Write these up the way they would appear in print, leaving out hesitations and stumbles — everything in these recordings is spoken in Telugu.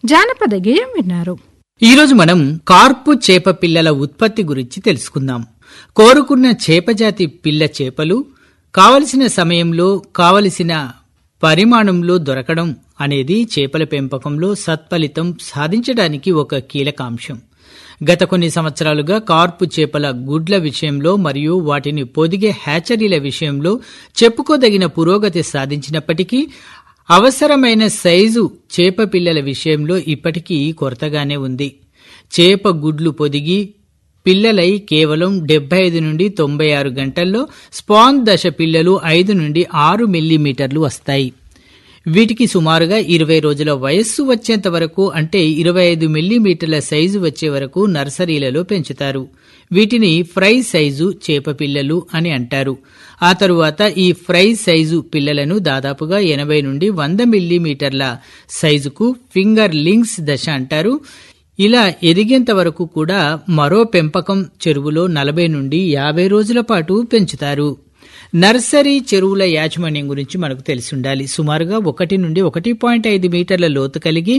జానపద గేయం విన్నారు. ఈరోజు మనం కార్పు చేప పిల్లల ఉత్పత్తి గురించి తెలుసుకుందాం. కోరుకున్న చేపజాతి పిల్ల చేపలు కావలసిన సమయంలో కావలసిన పరిమాణంలో దొరకడం అనేది చేపల పెంపకంలో సత్ఫలితం సాధించడానికి ఒక కీలకాంశం. గత కొన్ని సంవత్సరాలుగా కార్పు చేపల గుడ్ల విషయంలో మరియు వాటిని పొదిగే హ్యాచరీల విషయంలో చెప్పుకోదగిన పురోగతి సాధించినప్పటికీ అవసరమైన సైజు చేప పిల్లల విషయంలో ఇప్పటికీ కొరతగానే ఉంది. చేప గుడ్లు పొదిగి పిల్లలై కేవలం 75 నుండి 96 గంటల్లో స్పాన్ దశ పిల్లలు 5 నుండి 6 మిల్లీమీటర్లు వస్తాయి. వీటికి సుమారుగా 20 రోజుల వయస్సు వచ్చేంత వరకు, అంటే 25 మిల్లీమీటర్ల సైజు వచ్చే వరకు నర్సరీలలో పెంచుతారు. వీటిని ఫ్రై సైజు చేప పిల్లలు అని అంటారు. ఆ తరువాత ఈ ఫ్రై సైజు పిల్లలను దాదాపుగా 80 నుండి 100 మిల్లీమీటర్ల సైజుకు ఫింగర్ లింగ్స్ దశ అంటారు. ఇలా ఎదిగేంత వరకు కూడా మరో పెంపకం చెరువులో 40 నుండి 50 రోజుల పాటు పెంచుతారు. నర్సరీ చెరువుల యాజమాన్యం గురించి మనకు తెలిసి ఉండాలి. సుమారుగా 1 నుండి 1.5 మీటర్ల లోతు కలిగి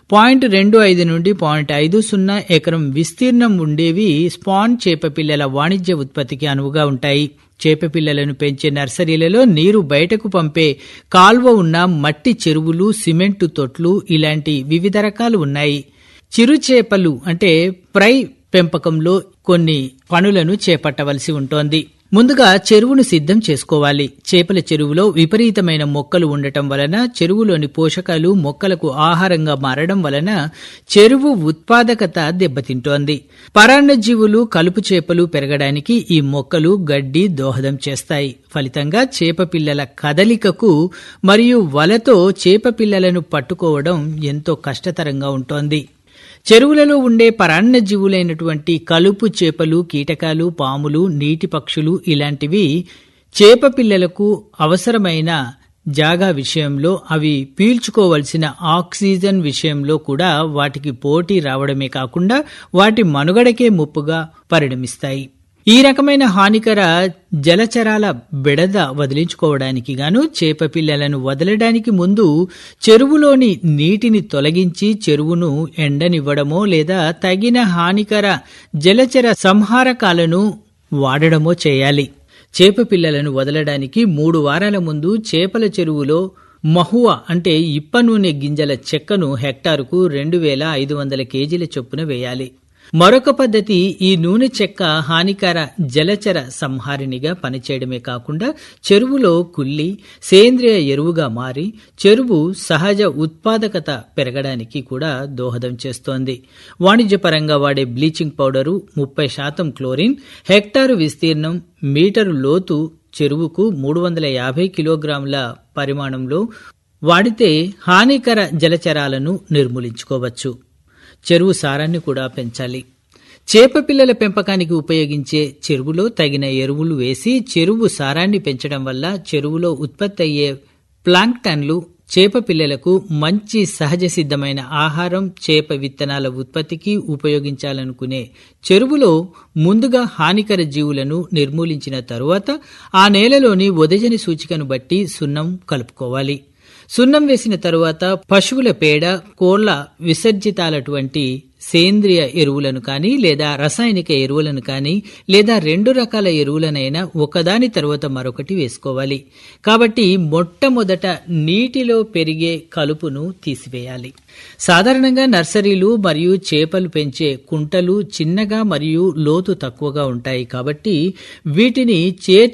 0.25 నుండి 0.50 ఎకరం విస్తీర్ణం ఉండేవి స్పాన్ చేప పిల్లల వాణిజ్య ఉత్పత్తికి అనువుగా ఉంటాయి. చేప పిల్లలను పెంచే నర్సరీలలో నీరు బయటకు పంపే కాల్వ ఉన్న మట్టి చెరువులు, సిమెంటు తొట్లు ఇలాంటి వివిధ రకాలు ఉన్నాయి. చిరు చేపలు అంటే ఫ్రై పెంపకంలో కొన్ని పనులను చేపట్టవలసి ఉంటోంది. ముందుగా చెరువును సిద్ధం చేసుకోవాలి. చేపల చెరువులో విపరీతమైన మొక్కలు ఉండటం వలన, చెరువులోని పోషకాలు మొక్కలకు ఆహారంగా మారడం వలన చెరువు ఉత్పాదకత దెబ్బతింటోంది. పరాన్నజీవులు, కలుపు చేపలు పెరగడానికి ఈ మొక్కలు, గడ్డి దోహదం చేస్తాయి. ఫలితంగా చేప పిల్లల కదలికకు మరియు వలతో చేప పిల్లలను పట్టుకోవడం ఎంతో కష్టతరంగా ఉంటోంది. చెరువులలో ఉండే పరాన్నజీవులైనటువంటి కలుపు చేపలు, కీటకాలు, పాములు, నీటి పక్షులు ఇలాంటివి చేప పిల్లలకు అవసరమైన జాగా విషయంలో, అవి పీల్చుకోవలసిన ఆక్సిజన్ విషయంలో కూడా వాటికి పోటీ రావడమే కాకుండా వాటి మనుగడకే ముప్పుగా పరిణమిస్తాయి. ఈ రకమైన హానికర జలచరాల బెడద వదిలించుకోవడానికి గాను చేప పిల్లలను వదలడానికి ముందు చెరువులోని నీటిని తొలగించి చెరువును ఎండనివ్వడమో లేదా తగిన హానికర జలచర సంహారకాలను వాడడమో చేయాలి. చేప పిల్లలను వదలడానికి 3 వారాల ముందు చేపల చెరువులో మహువా అంటే ఇప్ప నూనె గింజల చెక్కను హెక్టారుకు 2500 కేజీల చొప్పున వేయాలి. మరొక పద్ధతి, ఈ నూనె చెక్క హానికర జలచర సంహారిణిగా పనిచేయడమే కాకుండా చెరువులో కుళ్ళి సేంద్రియ ఎరువుగా మారి చెరువు సహజ ఉత్పాదకత పెరగడానికి కూడా దోహదం చేస్తోంది. వాణిజ్యపరంగా వాడే బ్లీచింగ్ పౌడరు 30% క్లోరిన్, హెక్టారు విస్తీర్ణం, మీటరు లోతు చెరువుకు 350 కిలోగ్రాముల పరిమాణంలో వాడితే హానికర జలచరాలను నిర్మూలించుకోవచ్చు. చెరువు సారాన్ని కూడా పెంచాలి. చేప పిల్లల పెంపకానికి ఉపయోగించే చెరువులో తగిన ఎరువులు వేసి చెరువు సారాన్ని పెంచడం వల్ల చెరువులో ఉత్పత్తి అయ్యే ప్లాంక్టన్లు చేప పిల్లలకు మంచి సహజ సిద్ధమైన ఆహారం, చేప విత్తనాల ఉత్పత్తికి ఉపయోగించాలనుకునే చెరువులో ముందుగా హానికర జీవులను నిర్మూలించిన తరువాత ఆ నేలలోని ఒదజని సూచికను బట్టి సున్నం కలుపుకోవాలి. సున్నం వేసిన తరువాత పశువుల పేడ, కోళ్ల విసర్జితాలటువంటి సేంద్రియ ఎరువులను కానీ లేదా రసాయనిక ఎరువులను కానీ లేదా 2 రకాల ఎరువులనైనా ఒకదాని తర్వాత మరొకటి వేసుకోవాలి. కాబట్టి మొట్టమొదట నీటిలో పెరిగే కలుపును తీసివేయాలి. సాధారణంగా నర్సరీలు మరియు చేపలు పెంచే కుంటలు చిన్నగా మరియు లోతు తక్కువగా ఉంటాయి. కాబట్టి వీటిని చేతి